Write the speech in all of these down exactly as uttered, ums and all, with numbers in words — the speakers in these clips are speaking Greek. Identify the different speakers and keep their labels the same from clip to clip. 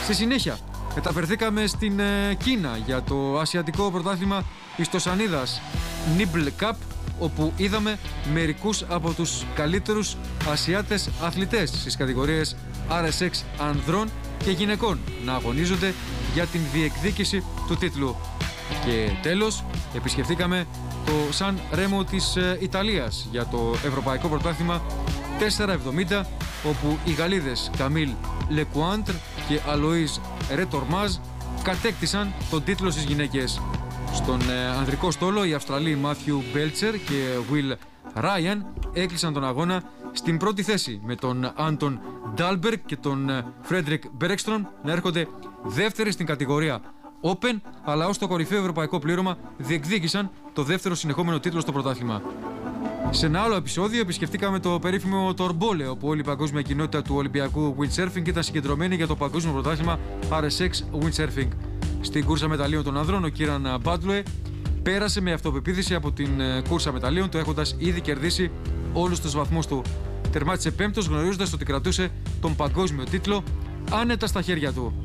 Speaker 1: Στη συνέχεια μεταφερθήκαμε στην ε, Κίνα για το ασιατικό πρωτάθλημα ιστοσανίδας Nibble Cup, όπου είδαμε μερικούς από τους καλύτερους Ασιάτες αθλητές στις κατηγορίες αρ ες εξ ανδρών και γυναικών να αγωνίζονται για την διεκδίκηση του τίτλου. Και τέλος επισκεφθήκαμε το Σαν Ρέμο της ε, Ιταλίας για το ευρωπαϊκό πρωτάθλημα τετρακόσια εβδομήντα, όπου οι Γαλλίδες Καμίλ Λεκουάντρ και Αλοΐζ Ρετορμάζ κατέκτησαν τον τίτλο στις γυναίκες. Στον ε, ανδρικό στόλο οι Αυστραλοί Μάθιου Μπέλτσερ και Will Ράιαν έκλεισαν τον αγώνα στην πρώτη θέση, με τον Άντον Ντάλμπεργκ και τον Φρέντρικ Μπέρεκστρον να έρχονται δεύτεροι στην κατηγορία Open, αλλά ως το κορυφαίο ευρωπαϊκό πλήρωμα διεκδίκησαν το δεύτερο συνεχόμενο τίτλο στο πρωτάθλημα. Σε ένα άλλο επεισόδιο επισκεφτήκαμε το περίφημο Τορμπόλε, όπου όλη η παγκόσμια κοινότητα του Ολυμπιακού Windsurfing ήταν συγκεντρωμένη για το παγκόσμιο πρωτάθλημα αρ ες εξ Windsurfing. Στην κούρσα μεταλλίων των ανδρών, ο Κίραν Μπάντλοε πέρασε με αυτοπεποίθηση από την κούρσα μεταλλίων του, έχοντας ήδη κερδίσει όλους τους βαθμούς του. Τερμάτισε πέμπτος, γνωρίζοντας ότι κρατούσε τον παγκόσμιο τίτλο άνετα στα χέρια του.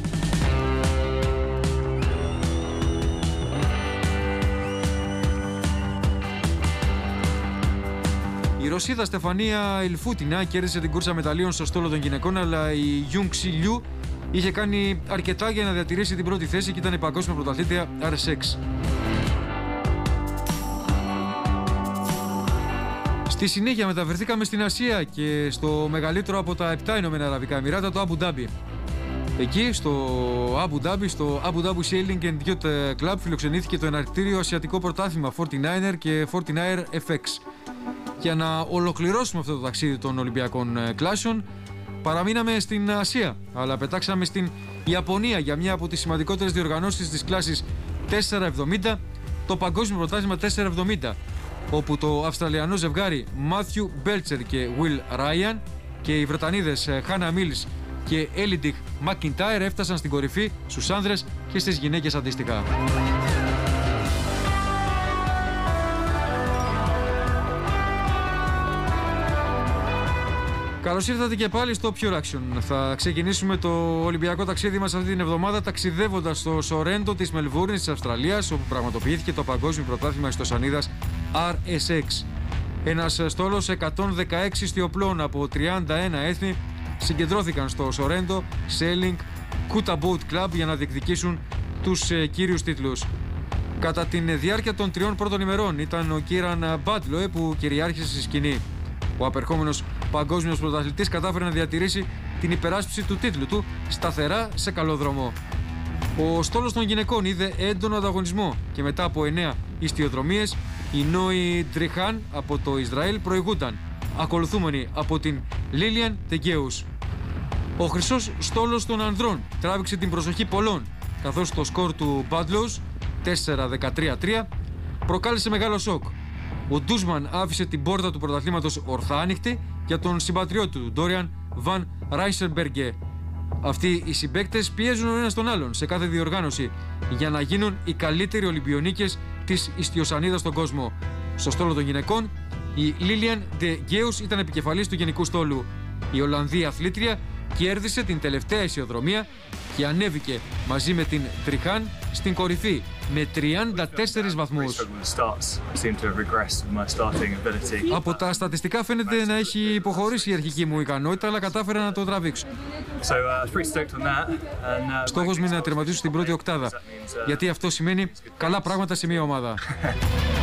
Speaker 1: Η Ρωσίδα Στεφανία Ιλφούτινα κέρδισε την κούρσα μεταλλίων στο στόλο των γυναικών, αλλά η Γιούγκ Σι Λιου είχε κάνει αρκετά για να διατηρήσει την πρώτη θέση και ήταν η παγκόσμια πρωταθλήτρια αρ ες εξ. Στη συνέχεια μεταφερθήκαμε στην Ασία και στο μεγαλύτερο από τα επτά Ηνωμένα Αραβικά Εμιράτα, το Αμπου Ντάμπι. Εκεί στο Αμπου Ντάμπι, στο Abu Dhabi Sailing and Yacht Club, φιλοξενήθηκε το εναρκτήριο ασιατικό πρωτάθλημα φορτι νάινερ και φορτι νάινερ εφ εξ. Για να ολοκληρώσουμε αυτό το ταξίδι των Ολυμπιακών κλάσεων, παραμείναμε στην Ασία, αλλά πετάξαμε στην Ιαπωνία για μια από τις σημαντικότερες διοργανώσεις της κλάσης τετρακόσια εβδομήντα, το Παγκόσμιο Πρωτάθλημα τετρακόσια εβδομήντα, όπου το Αυστραλιανό ζευγάρι Μάθιου Μπέλτσερ και Will Ράιαν και οι Βρετανίδες Χάνα Μίλς και Έλιντιχ Μακιντάιρ έφτασαν στην κορυφή στους άνδρες και στις γυναίκες αντίστοιχα. Καλώς ήρθατε και πάλι στο Pure Action. Θα ξεκινήσουμε το Ολυμπιακό ταξίδι μας αυτή την εβδομάδα ταξιδεύοντας στο Σορέντο της Μελβούρνης της Αυστραλίας, όπου πραγματοποιήθηκε το Παγκόσμιο Πρωτάθλημα Ιστοσανίδας αρ ες εξ. Ένας στόλος εκατόν δεκαέξι ιστιοπλών από τριάντα ένα έθνη συγκεντρώθηκαν στο Σορέντο Sailing Kuta Boat Club για να διεκδικήσουν τους ε, κύριους τίτλους. Κατά τη διάρκεια των τριών πρώτων ημερών ήταν ο Κίραν Μπάντλοε που κυριάρχησε στη σκηνή. Ο απερχόμενος παγκόσμιος πρωταθλητής κατάφερε να διατηρήσει την υπεράσπιση του τίτλου του σταθερά σε καλό δρόμο. Ο στόλος των γυναικών είδε έντονο ανταγωνισμό και μετά από εννέα ιστιοδρομίες η Νόη Τριχάν από το Ισραήλ προηγούνταν, ακολουθούμενη από την Λίλιαν Τεγκέους. Ο χρυσός στόλος των ανδρών τράβηξε την προσοχή πολλών, καθώς το σκορ του Μπάντλοους τέσσερα δεκατρία τρία προκάλεσε μεγάλο σοκ. Ο Ντούσμαν άφησε την πόρτα του πρωταθλήματος ορθά άνοιχτη για τον συμπατριώτη του, Ντόριαν Βαν Ράισερμπεργκε. Αυτοί οι συμπαίκτες πιέζουν ο ένας τον άλλον σε κάθε διοργάνωση για να γίνουν οι καλύτεροι Ολυμπιονίκες της ιστιοσανίδας στον κόσμο. Στο στόλο των γυναικών, η Λίλιαν Τεγκέους ήταν επικεφαλής του γενικού στόλου. Η Ολλανδή αθλήτρια κέρδισε την τελευταία ισιοδρομία και ανέβηκε μαζί με την Τριχάν στην κορυφή με τριάντα τέσσερις βαθμούς. Από τα στατιστικά φαίνεται να έχει υποχωρήσει η αρχική μου ικανότητα, αλλά κατάφερα να το τραβήξω. Στόχος μου είναι να τερματίσω στην πρώτη οκτάδα, γιατί αυτό σημαίνει καλά πράγματα σε μια ομάδα.